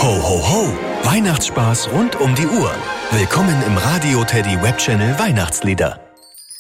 Ho, ho, ho! Weihnachtsspaß rund um die Uhr. Willkommen im Radio Teddy Webchannel Weihnachtslieder.